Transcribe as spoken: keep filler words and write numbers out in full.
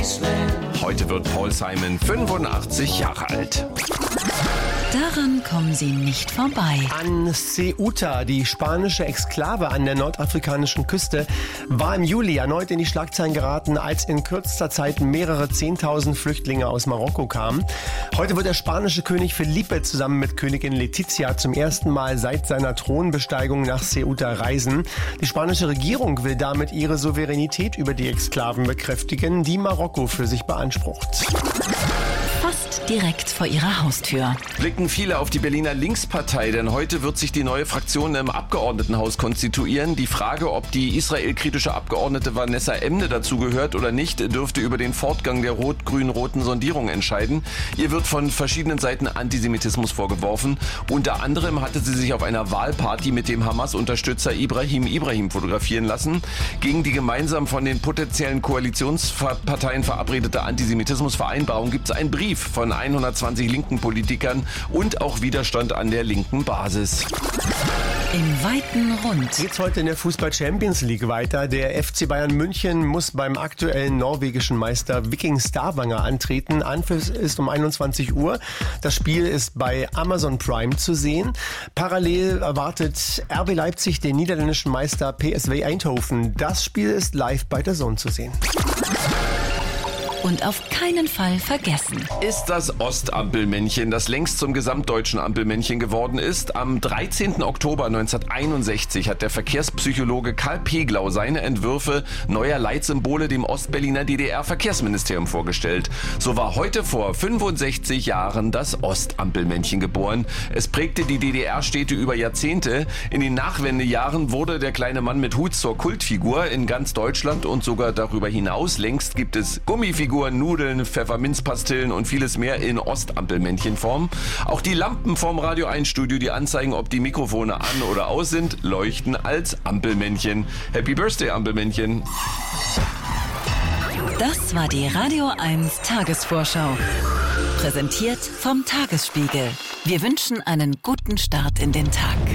Graceland. Heute wird Paul Simon fünfundachtzig Jahre alt. Daran kommen Sie nicht vorbei. An Ceuta, die spanische Exklave an der nordafrikanischen Küste, war im Juli erneut in die Schlagzeilen geraten, als in kürzester Zeit mehrere Zehntausend Flüchtlinge aus Marokko kamen. Heute wird der spanische König Felipe zusammen mit Königin Letizia zum ersten Mal seit seiner Thronbesteigung nach Ceuta reisen. Die spanische Regierung will damit ihre Souveränität über die Exklaven bekräftigen, die Marokko für sich beansprucht. Fast direkt vor Ihrer Haustür. Blicken viele auf die Berliner Linkspartei, denn heute wird sich die neue Fraktion im Abgeordnetenhaus konstituieren. Die Frage, ob die israelkritische Abgeordnete Vanessa Emne dazugehört oder nicht, dürfte über den Fortgang der rot-grün-roten Sondierung entscheiden. Ihr wird von verschiedenen Seiten Antisemitismus vorgeworfen. Unter anderem hatte sie sich auf einer Wahlparty mit dem Hamas-Unterstützer Ibrahim Ibrahim fotografieren lassen. Gegen die gemeinsam von den potenziellen Koalitionsparteien verabredete Antisemitismusvereinbarung gibt es einen Brief von hundertzwanzig linken Politikern und auch Widerstand an der linken Basis. Im weiten Rund. Geht's heute in der Fußball-Champions League weiter. Der F C Bayern München muss beim aktuellen norwegischen Meister Viking Stavanger antreten. Anpfiff ist um einundzwanzig Uhr. Das Spiel ist bei Amazon Prime zu sehen. Parallel erwartet R B Leipzig den niederländischen Meister P S V Eindhoven. Das Spiel ist live bei der DAZN zu sehen. Und auf keinen Fall vergessen. Ist das Ostampelmännchen, das längst zum gesamtdeutschen Ampelmännchen geworden ist. Am dreizehnten Oktober neunzehnhunderteinundsechzig hat der Verkehrspsychologe Karl Peglau seine Entwürfe neuer Leitsymbole dem Ostberliner D D R-Verkehrsministerium vorgestellt. So war heute vor fünfundsechzig Jahren das Ostampelmännchen geboren. Es prägte die D D R-Städte über Jahrzehnte. In den Nachwendejahren wurde der kleine Mann mit Hut zur Kultfigur in ganz Deutschland und sogar darüber hinaus. Längst gibt es Gummifiguren, Nudeln, Pfefferminzpastillen und vieles mehr in Ostampelmännchenform. Auch die Lampen vorm Radio eins Studio, die anzeigen, ob die Mikrofone an oder aus sind, leuchten als Ampelmännchen. Happy Birthday, Ampelmännchen. Das war die Radio eins Tagesvorschau. Präsentiert vom Tagesspiegel. Wir wünschen einen guten Start in den Tag.